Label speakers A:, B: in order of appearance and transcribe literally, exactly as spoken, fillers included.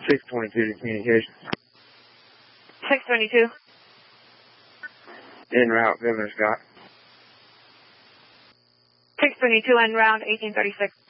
A: six twenty-two to communications.
B: six twenty-two.
A: En route, Governor Scott.
B: six twenty-two en route, eighteen thirty-six.